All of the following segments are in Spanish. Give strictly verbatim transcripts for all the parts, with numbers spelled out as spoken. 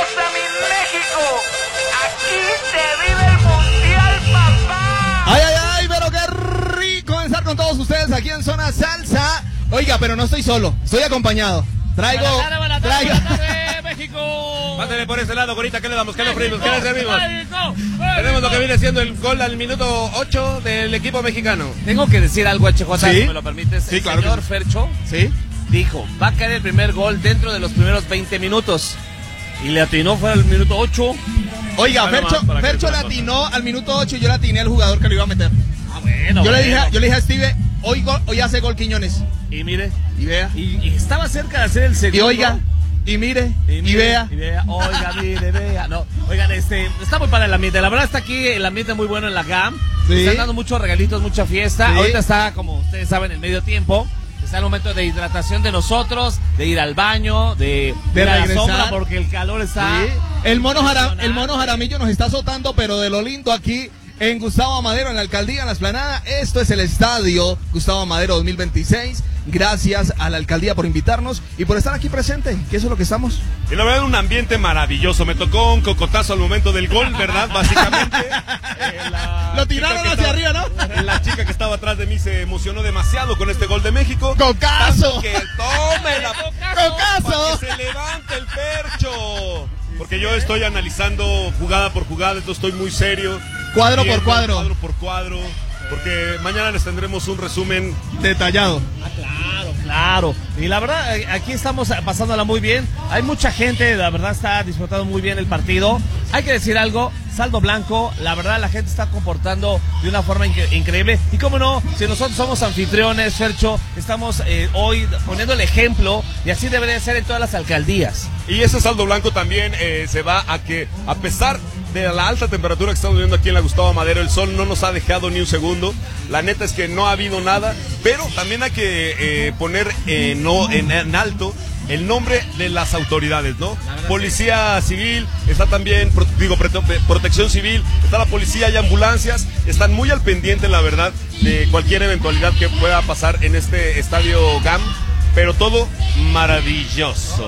gusta mi México. Aquí se vive el mundial, papá. Ay, ay, ay, pero qué rico estar con todos ustedes aquí en Zona Salsa. Oiga, pero no estoy solo, estoy acompañado. Traigo, buena tarde, buena tarde, traigo. buena tarde, México. Pásale por ese lado, Gorita, ¿qué le damos? ¿Qué le ofrecemos? ¿Qué le servimos? Tenemos lo que viene siendo el gol al minuto ocho del equipo mexicano. Tengo que decir algo, H J, ¿Sí? si me lo permites. Sí, el claro señor que sí. Fercho ¿Sí? dijo, va a caer el primer gol dentro de los primeros veinte minutos. Y le atinó, fue al minuto ocho. Oiga, Bueno, Fercho, más para que Fercho sepa le atinó al minuto ocho y yo le atiné al jugador que lo iba a meter. Ah, bueno, Yo le bueno. dije, yo le dije a Steve, hoy, gol- hoy hace gol Quiñones. Y mire, Y vea. y, y estaba cerca de hacer el Y segundo. oiga, y mire, y, mire, vea. y vea, oiga, mire, vea. No, oigan, este, está muy padre el ambiente. La verdad está aquí el ambiente muy bueno en la G A M. Sí. Están dando muchos regalitos, mucha fiesta. Sí. Ahorita está, como ustedes saben, el medio tiempo. Está el momento de hidratación de nosotros, de ir al baño, de, De ir a la regresar. sombra porque el calor está. Sí. El mono, Jara- el impresionante. mono Jaramillo nos está azotando, pero de lo lindo aquí en Gustavo Amadero, en la alcaldía, en la Esplanada. Esto es el estadio Gustavo Amadero dos mil veintiséis. Gracias a la alcaldía por invitarnos y por estar aquí presente, que eso es lo que estamos. Y la verdad, un ambiente maravilloso. Me tocó un cocotazo al momento del gol, ¿verdad? Básicamente. Eh, la Lo chica tiraron que hacia estaba- arriba, ¿no? La chica que estaba atrás de mí se emocionó demasiado con este gol de México. ¡Cocazo! Tanto que tome la ¡Cocazo! que se levante el percho. Porque yo estoy analizando jugada por jugada, entonces estoy muy serio. Cuadro por Viendo cuadro. Cuadro por cuadro. Porque mañana les tendremos un resumen. Detallado. Ah, claro, claro. Y la verdad, eh, aquí estamos pasándola muy bien. Hay mucha gente, la verdad, está disfrutando muy bien el partido. Hay que decir algo, saldo blanco. La verdad, la gente está comportando de una forma incre- increíble. Y cómo no, si nosotros somos anfitriones, Fercho, estamos eh, hoy poniendo el ejemplo y así debería ser en todas las alcaldías. Y ese saldo blanco también eh, se va a que, a pesar de la alta temperatura que estamos viendo aquí en la Gustavo Amadero, el sol no nos ha dejado ni un segundo. La neta es que no ha habido nada, pero también hay que eh, poner eh, no, en, en alto el nombre de las autoridades, ¿no? Policía Civil, está también, pro- digo, prote- Protección Civil, está la policía y ambulancias, están muy al pendiente, la verdad, de cualquier eventualidad que pueda pasar en este estadio G A M, pero todo maravilloso.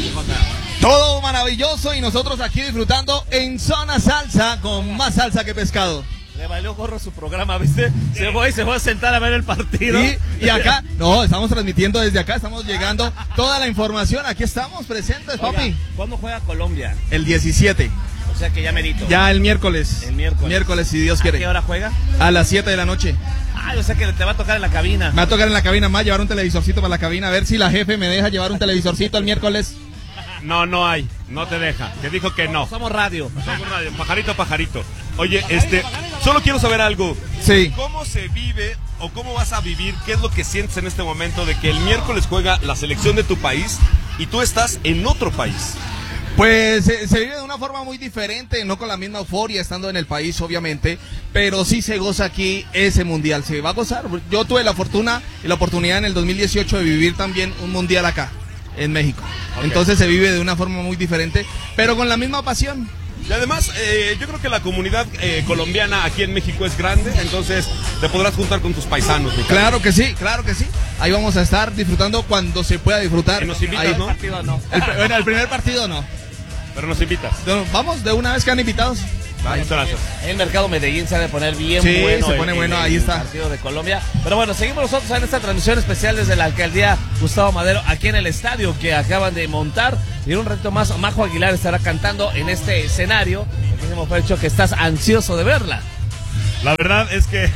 Todo maravilloso y nosotros aquí disfrutando en Zona Salsa con más salsa que pescado. Le valió gorro su programa, ¿viste? Se fue y se fue a sentar a ver el partido. Y, y acá, no, estamos transmitiendo desde acá, estamos llegando toda la información, aquí estamos presentes, Oiga, papi. ¿cuándo juega Colombia? El diecisiete, O sea que ya merito. ya el miércoles. El miércoles. Miércoles, si Dios ¿A quiere. qué hora juega? A las siete de la noche. Ay, o sea que te va a tocar en la cabina. Me va a tocar en la cabina más llevar un televisorcito para la cabina, a ver si la jefe me deja llevar un televisorcito el miércoles. No, no hay, no te deja, te dijo que no. Somos radio. Somos radio, pajarito, pajarito. Oye, este, solo quiero saber algo. Sí. ¿Cómo se vive o cómo vas a vivir? ¿Qué es lo que sientes en este momento de que el miércoles juega la selección de tu país y tú estás en otro país? Pues se, se vive de una forma muy diferente, no con la misma euforia estando en el país, obviamente, pero sí se goza aquí ese mundial, se va a gozar. Yo tuve la fortuna y la oportunidad en el dos mil dieciocho de vivir también un mundial acá, en México. Ok. Entonces se vive de una forma muy diferente, pero con la misma pasión. Y además, eh, yo creo que la comunidad eh, colombiana aquí en México es grande, entonces te podrás juntar con tus paisanos, mi cara. Claro que sí, claro que sí. Ahí vamos a estar disfrutando cuando se pueda disfrutar. Que nos invitas, Ahí- ¿no? Partido no. El, pr- bueno, el primer partido no. Pero nos invitas. No, vamos, de una vez que han invitados. Muchas gracias. El mercado Medellín se ha de poner bien Sí, bueno. se el- pone el- bueno, ahí el está. partido de Colombia. Pero bueno, seguimos nosotros en esta transmisión especial desde la alcaldía Gustavo Madero, aquí en el estadio que acaban de montar. Y en un reto más, Majo Aguilar estará cantando en este escenario. Aquí hemos dicho que estás ansioso de verla. La verdad es que...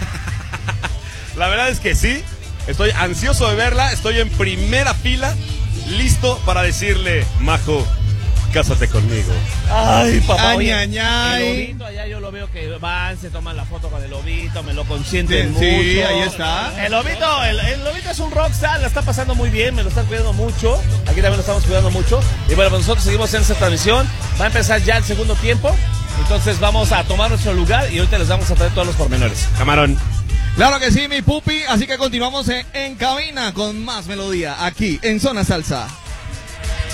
la verdad es que sí. Estoy ansioso de verla. Estoy en primera fila, listo para decirle, Majo, cásate conmigo. Ay, papá. Ay, oye, ay, ay. El lobito allá yo lo veo que van, se toman la foto con el lobito, me lo consienten Sí, mucho. sí, ahí está. El lobito, el, el lobito es un rockstar, la está pasando muy bien, me lo están cuidando mucho. Aquí también lo estamos cuidando mucho. Y bueno, pues nosotros seguimos en esta transmisión. Va a empezar ya el segundo tiempo. Entonces vamos a tomar nuestro lugar y ahorita les vamos a traer todos los pormenores. Camarón. Claro que sí, mi pupi. Así que continuamos en, en cabina con más melodía aquí en Zona Salsa.